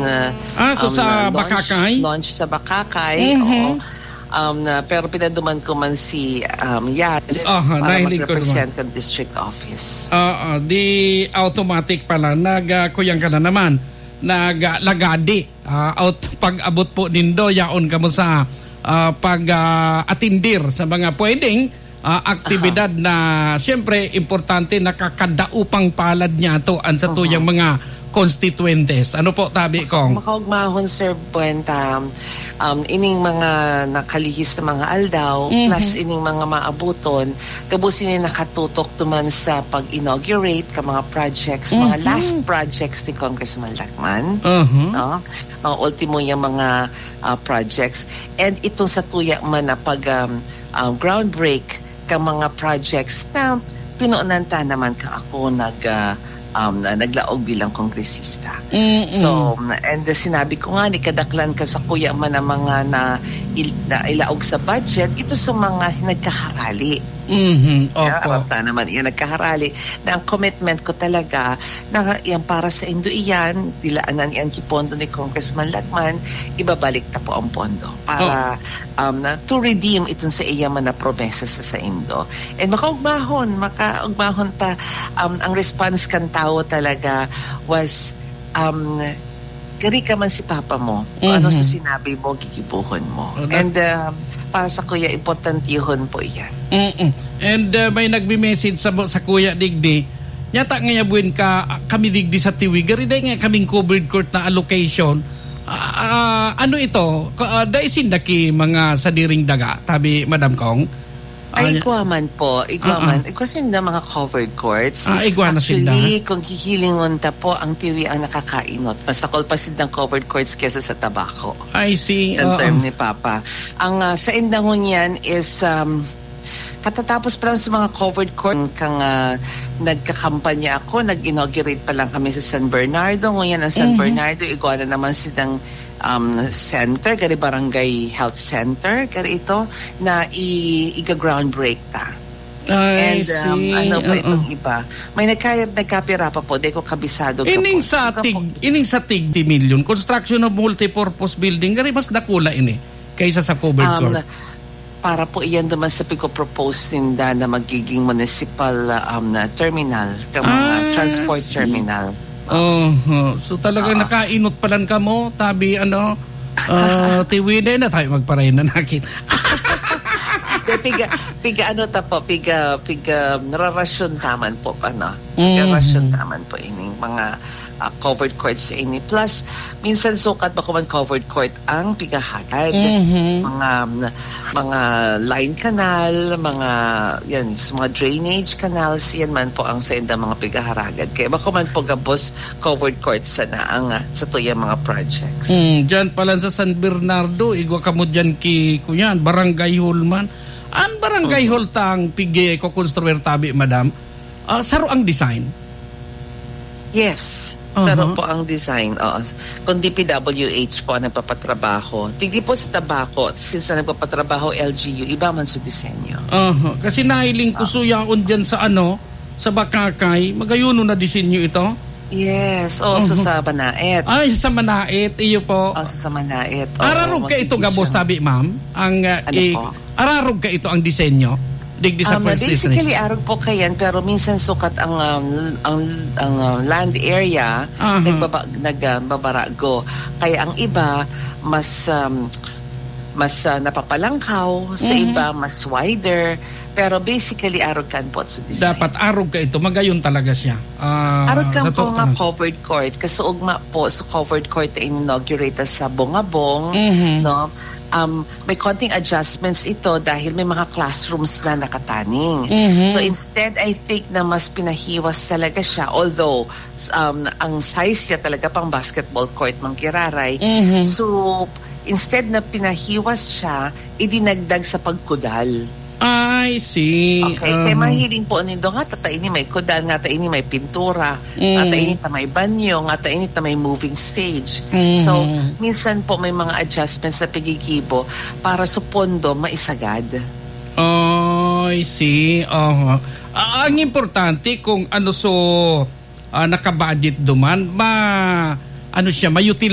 so sa Bakakay? Launch sa Bakakay, oo. Pero pinaduman ko man si Yad para mag-represent ng district office. Di automatic pala, nagkuyang ka na naman, naglagadi. Pag-abot po nindo, yaon ka mo sa pag-atindir sa mga pwedeng aktibidad na siyempre importante nakakadaupang palad niya to sa tuyang mga constituentes. Ano po, tabi kong? Makaugmahon, Sir Buenta, ining mga nakalihis na mga aldaw, plus ining mga maabuton, kabusin na nakatutok tuman sa pag-inaugurate ka mga projects, mga last projects ni Congressman Lacman, no? Mga ultimo yung mga projects. And itong sa tuya man na pag groundbreak ka mga projects na pinuunanta naman ka ako naglaog bilang kongresista. So, and sinabi ko nga, kadaklan ka sa kuya man ang mga na ilaog sa budget, ito sa mga nagkaharali. Arapta naman yan, nagkaharali na ang commitment ko talaga na yan para sa Indo iyan, dilaanan yan kipondo ni Congressman Lacman, ibabalik ta po ang pondo para to redeem itong sa iya man na promesa sa Indo. And makaugmahon ta, ang response kan tao talaga was gari ka man si Papa mo, ano sa sinabi mo, gigibuhon mo. And para sa kuya, importantihon po yan. And may nagbi-message sa kuya Digdi, yata nga yabuin ka kami Digdi sa Tiwi, gari nga kaming covered court na allocation. Ano ito? Daisin na ki mga sadiring daga, tabi Madam Kong? Ay, igwaman po. Igwaman. Igwasin na mga covered courts. Actually, kung hihilingon ta po, ang Tiwi ang nakakainot. Mas nakolpasid ng covered courts kesa sa tabako. I see. Ang term ni Papa. Ang sa indangon yan is katatapos pa lang sa mga covered court kang nagkakampanya ako, nag-inaugurate pa lang kami sa San Bernardo. Ngayon ang San Bernardo, igwa na naman silang center, gari barangay health center, gari ito, na iga-groundbreak ta. And ano pa itong iba? May nagkapira pa po, di ko kabisado. Ining sa tig 10 million, construction of multipurpose building, gari mas nakula ini, kaysa sa covered court. Para po iyan naman sa propose ninda na magiging municipal terminal, mga transport terminal. So talagang nakainot palan ka mo, tabi tiwide na tayo magparay na nakin. Piga nararasyon taman po nararasyon taman po ining mga covered courts sa ini. Plus, minsan sukat ba kuman covered court ang pigahatad. Mga line canal, mga drainage canals, yan man po ang sa inda mga pigaharagad. Kaya ba kuman po gabos covered courts sana ang sa tuyang mga projects. Diyan pala sa San Bernardo, igwa ka mo dyan kunyan, barangay hall man. Ang barangay hall tang pigi ko construer tabi, Madam. Saro ang design? Yes. Saro po ang design. Kung DPWH po ang nagpapatrabaho. Tigdi po sa tabako, since na nagpapatrabaho LGU, iba man sa disenyo. Kasi nahiling ko suyaon dyan sa sa Bakakay, magayuno na disenyo ito? Yes. Sa Manaet. Ay, sa Manaet. Iyo po. Sa Manaet. Ararog ka ito, gabos tabi, ma'am? Ararog ka ito ang disenyo? Digdi sa first basically arog po kayan, pero minsan sukat ang land area nagbabarago, kaya ang iba mas napapalangkaw, sa iba mas wider, pero basically arog kan po sa design. Dapat arog ka ito, magayon talaga siya. Arog kan po nga covered court, kasi ugma po sa covered court na inaugurate sa Bongabong, no? May konting adjustments ito dahil may mga classrooms na nakataning. So instead, I think na mas pinahiwas talaga siya, although ang size niya talaga pang basketball court mang kiraray. So instead na pinahiwas siya, idinagdag sa pagkudal. I see. Okay, kaya mahiling po nindo nga ini may kudal, nga ini may pintura, nga ini may banyo, nga ini may moving stage. So, minsan po may mga adjustments sa pigigibo para sa pondo maisagad. I see. Ang importante kung nakabudget duman, siya, may